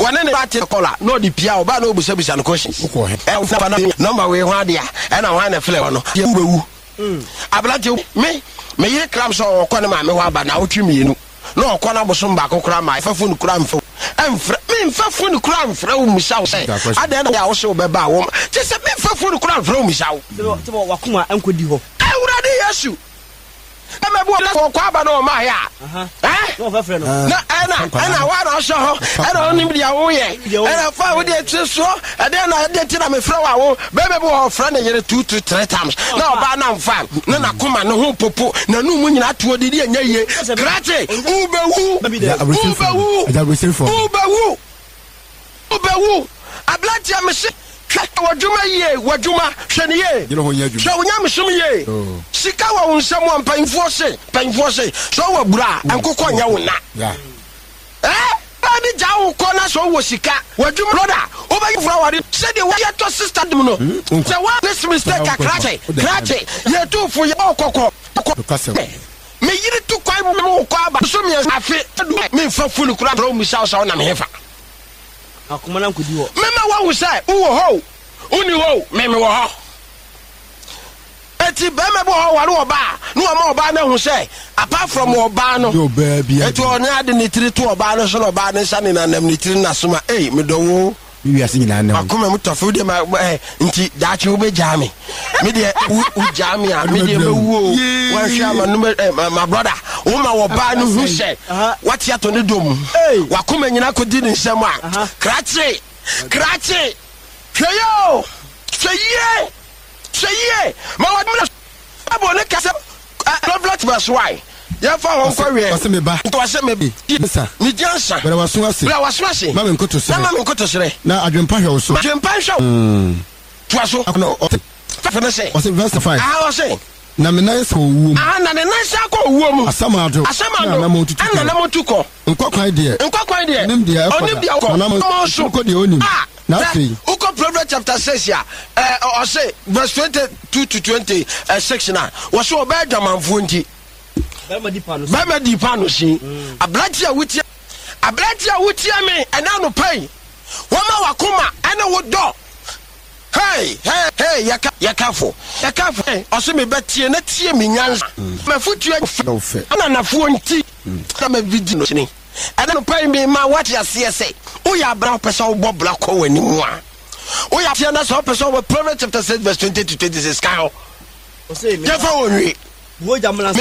one ne party kola no di pia oba no obusabusa no questions number we ho ade a na ho na fle ho no ye mbewu ablante me ye kram so okone ma me ho aba na otwi mienu no okona bosom ba kokora ma fafu no kura mfo emfra me fafu no kura mfra wo musa wo say ade na ya wo so be ba wo ti se me fafu no kura mfra wo musa wo ti bo wakoma ankodi ho awurade yesu na me bo la ko aba no ma ya no fa frɛ no na ana wa na so ho ana onim dia wo ye ana fa wo de tso ade na de ti na me fra wa wo be be bo fra na yere 2 to 3 times na oba na mfa na koma no ho popo na nu mu nyina to de anya ye krate ubewu ablatia me se wadwuma ye wadwuma hwene ye so wonya mesom ye sika wa wonsam wa panfo se so wa bura ankokɔ nya wo na ani jawo kona so wo sika wadwuma brother obayi fura wari se de wa to sister dum no se wa this mistake krate ye to fu ye okokɔ me yiri to kwai mo ko aba so me afi me fa fulu kura bro mu sa na me hefa akoma na nkodi wo mema wa wo sai wo ho uni ho me wo ho eti be me bo ho ware oba no ma oba na hu sai apart from oba no eti oni ade ni tiri to oba no so no oba ne sane na nam ni tiri na soma me do wo wiase nyina na akoma mu tofo de ma nti daache wo be jami me de u jami a me de wo wan hwa ma no my brother wo ma wo ba no hu sai what ya to ne dom wakoma nyina ko di ni nsem a krache Cheyo ma wa me abo ne kase blood verse why ya fa ho kwa we ose me ba to ase me ni jansa bra waso ase ma me nkoto sere na adwempa hwe wo so adwempa hwe to aso fa na say ose verse 5 o say na me nan so wuom na ne nan sa ko wuom asamado na motuko nkokwan de nim de akọ na motuko de onim na say uko Proverbs chapter 6 ya o say verse 22 to 26 na wo so oba dwamanfo nti ba di pano si ablatia wutia me ena no pai wo ma wakoma ena wo do hey yakafo oso me betie na tie me nyansa mafutu ana nafo nti na ma vidi no ni ena no pai me ma what ya say o ya bra pesa wo bobla ko wani mu a o ya tie na so pesa wo Proverbs chapter 6 verse 20 to 26 kan o say me ya fa wo nwi wo jamla